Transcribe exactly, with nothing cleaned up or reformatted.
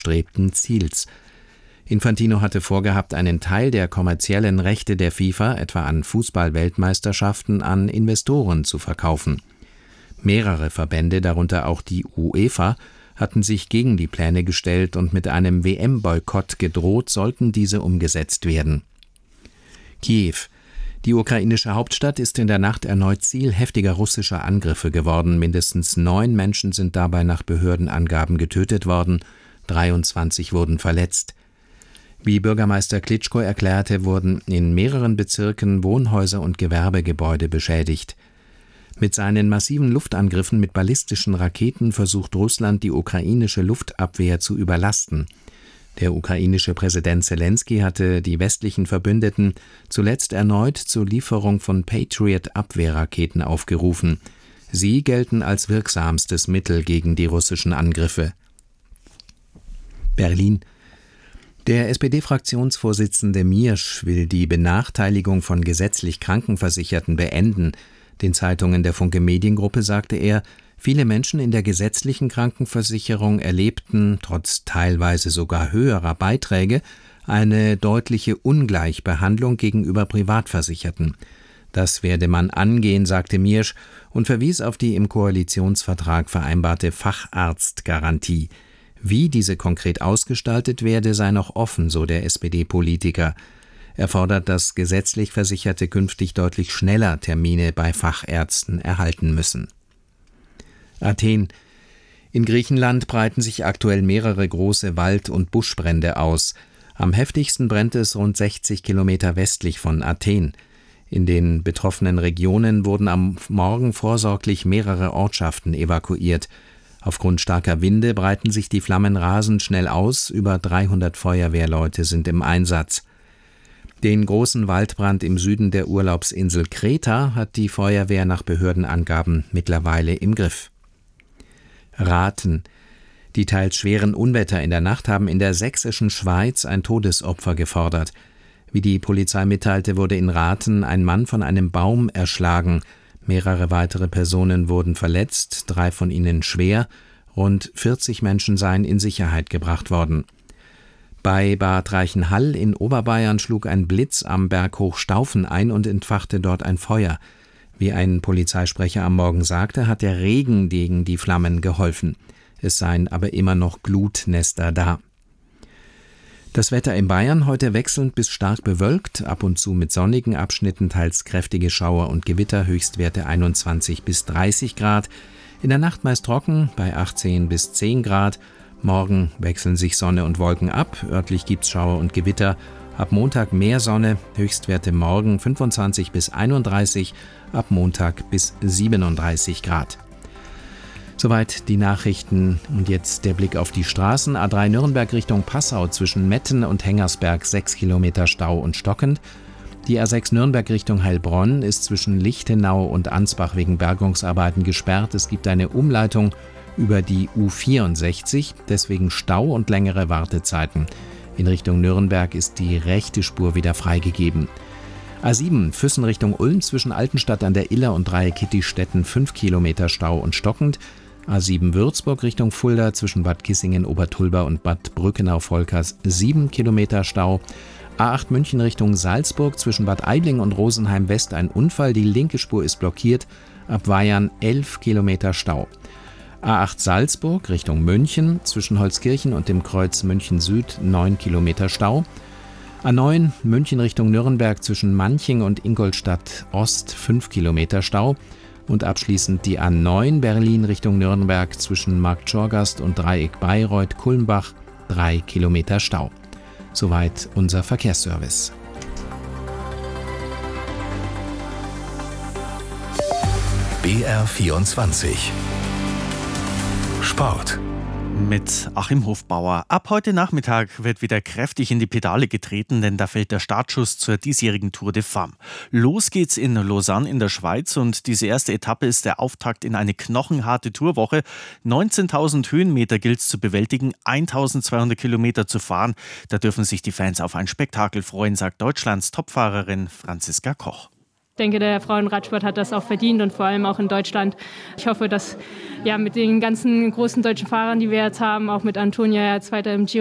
angestrebten Ziels. Infantino hatte vorgehabt, einen Teil der kommerziellen Rechte der FIFA, etwa an Fußball-Weltmeisterschaften, an Investoren zu verkaufen. Mehrere Verbände, darunter auch die UEFA, hatten sich gegen die Pläne gestellt und mit einem W M-Boykott gedroht, sollten diese umgesetzt werden. Kiew. Die ukrainische Hauptstadt ist in der Nacht erneut Ziel heftiger russischer Angriffe geworden. Mindestens neun Menschen sind dabei nach Behördenangaben getötet worden, dreiundzwanzig wurden verletzt. Wie Bürgermeister Klitschko erklärte, wurden in mehreren Bezirken Wohnhäuser und Gewerbegebäude beschädigt. Mit seinen massiven Luftangriffen mit ballistischen Raketen versucht Russland, die ukrainische Luftabwehr zu überlasten. Der ukrainische Präsident Selenskyj hatte die westlichen Verbündeten zuletzt erneut zur Lieferung von Patriot-Abwehrraketen aufgerufen. Sie gelten als wirksamstes Mittel gegen die russischen Angriffe. Berlin. Der S P D-Fraktionsvorsitzende Miersch will die Benachteiligung von gesetzlich Krankenversicherten beenden. Den Zeitungen der Funke Mediengruppe sagte er, viele Menschen in der gesetzlichen Krankenversicherung erlebten, trotz teilweise sogar höherer Beiträge, eine deutliche Ungleichbehandlung gegenüber Privatversicherten. Das werde man angehen, sagte Miersch und verwies auf die im Koalitionsvertrag vereinbarte Facharztgarantie. Wie diese konkret ausgestaltet werde, sei noch offen, so der S P D-Politiker. Er fordert, dass gesetzlich Versicherte künftig deutlich schneller Termine bei Fachärzten erhalten müssen. Athen. In Griechenland breiten sich aktuell mehrere große Wald- und Buschbrände aus. Am heftigsten brennt es rund sechzig Kilometer westlich von Athen. In den betroffenen Regionen wurden am Morgen vorsorglich mehrere Ortschaften evakuiert. Aufgrund starker Winde breiten sich die Flammen rasend schnell aus, über dreihundert Feuerwehrleute sind im Einsatz. Den großen Waldbrand im Süden der Urlaubsinsel Kreta hat die Feuerwehr nach Behördenangaben mittlerweile im Griff. Rathen. Die teils schweren Unwetter in der Nacht haben in der sächsischen Schweiz ein Todesopfer gefordert. Wie die Polizei mitteilte, wurde in Rathen ein Mann von einem Baum erschlagen. Mehrere weitere Personen wurden verletzt, drei von ihnen schwer. Rund vierzig Menschen seien in Sicherheit gebracht worden. Bei Bad Reichenhall in Oberbayern schlug ein Blitz am Berg Hochstaufen ein und entfachte dort ein Feuer. Wie ein Polizeisprecher am Morgen sagte, hat der Regen gegen die Flammen geholfen. Es seien aber immer noch Glutnester da. Das Wetter in Bayern heute wechselnd bis stark bewölkt, ab und zu mit sonnigen Abschnitten, teils kräftige Schauer und Gewitter, Höchstwerte einundzwanzig bis dreißig Grad. In der Nacht meist trocken, bei achtzehn bis zehn Grad. Morgen wechseln sich Sonne und Wolken ab, örtlich gibt's Schauer und Gewitter. Ab Montag mehr Sonne, Höchstwerte morgen fünfundzwanzig bis einunddreißig, ab Montag bis siebenunddreißig Grad. Soweit die Nachrichten und jetzt der Blick auf die Straßen. A drei Nürnberg Richtung Passau zwischen Metten und Hengersberg sechs Kilometer Stau und stockend. Die A sechs Nürnberg Richtung Heilbronn ist zwischen Lichtenau und Ansbach wegen Bergungsarbeiten gesperrt. Es gibt eine Umleitung über die U vierundsechzig, deswegen Stau und längere Wartezeiten. In Richtung Nürnberg ist die rechte Spur wieder freigegeben. A sieben Füssen Richtung Ulm zwischen Altenstadt an der Iller und Dreieck Kittistetten fünf Kilometer Stau und stockend. A sieben Würzburg Richtung Fulda zwischen Bad Kissingen, Obertulba und Bad Brückenau-Volkers sieben Kilometer Stau. A acht München Richtung Salzburg zwischen Bad Aibling und Rosenheim West ein Unfall. Die linke Spur ist blockiert. Ab Weyern elf Kilometer Stau. A acht Salzburg Richtung München zwischen Holzkirchen und dem Kreuz München Süd neun Kilometer Stau. A neun München Richtung Nürnberg zwischen Manching und Ingolstadt Ost fünf Kilometer Stau. Und abschließend die A neun Berlin Richtung Nürnberg zwischen Marktschorgast und Dreieck Bayreuth-Kulmbach drei Kilometer Stau. Soweit unser Verkehrsservice. B R vierundzwanzig Sport. Mit Achim Hofbauer. Ab heute Nachmittag wird wieder kräftig in die Pedale getreten, denn da fällt der Startschuss zur diesjährigen Tour de Femme. Los geht's in Lausanne in der Schweiz und diese erste Etappe ist der Auftakt in eine knochenharte Tourwoche. neunzehntausend Höhenmeter gilt's zu bewältigen, eintausendzweihundert Kilometer zu fahren. Da dürfen sich die Fans auf ein Spektakel freuen, sagt Deutschlands Topfahrerin Franziska Koch. denke, der Frauenradsport hat das auch verdient und vor allem auch in Deutschland. Ich hoffe, dass ja, mit den ganzen großen deutschen Fahrern, die wir jetzt haben, auch mit Antonia, ja, Zweiter im Giro,